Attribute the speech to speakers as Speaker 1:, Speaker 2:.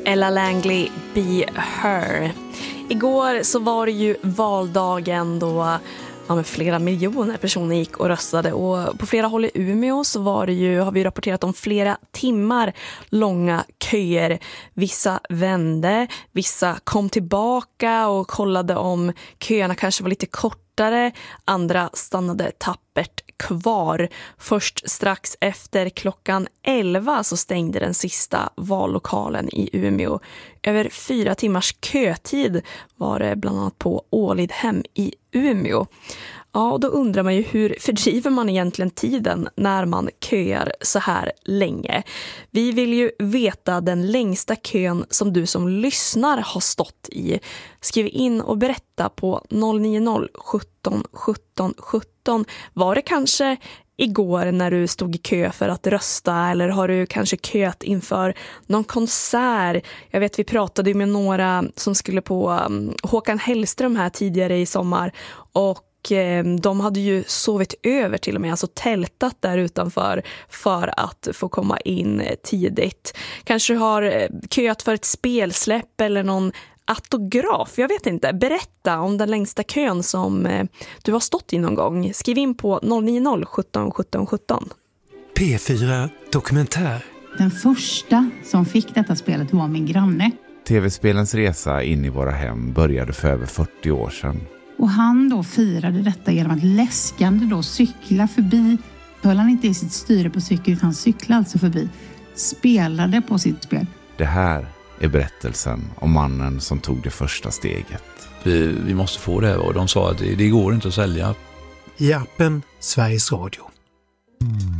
Speaker 1: Ella Langley, Be Her. Igår så var det ju valdagen då flera miljoner personer gick och röstade, och på flera håll i Umeå så var det ju, har vi rapporterat om, flera timmar långa köer. Vissa vände, vissa kom tillbaka och kollade om köerna kanske var lite kortare, andra stannade tappert kvar. Först strax efter klockan 11 så stängde den sista vallokalen i Umeå. Över 4 timmars kötid var det bland annat på Ålidhem i Umeå. Ja, och då undrar man ju, hur fördriver man egentligen tiden när man köar så här länge? Vi vill ju veta den längsta kön som du som lyssnar har stått i. Skriv in och berätta på 090 17 17 17. Var det kanske igår när du stod i kö för att rösta, eller har du kanske köat inför någon konsert? Jag vet, vi pratade med några som skulle på Håkan Hellström här tidigare i sommar, och de hade ju sovit över till och med, alltså tältat där utanför för att få komma in tidigt. Kanske har köat för ett spelsläpp eller någon autograf, jag vet inte. Berätta om den längsta kön som du har stått i någon gång. Skriv in på 090 17 17 17.
Speaker 2: P4 Dokumentär.
Speaker 3: Den första som fick detta spelet var min granne.
Speaker 4: TV-spelens resa in i våra hem började för över 40 år sedan.
Speaker 3: Och han då firade detta genom att läskande då cykla förbi. Höll han inte i sitt styre på cykel, utan cyklade alltså förbi. Spelade på sitt spel.
Speaker 4: Det här är berättelsen om mannen som tog det första steget.
Speaker 5: Vi måste få det, och de sa att det går inte att sälja.
Speaker 2: I appen Sveriges Radio.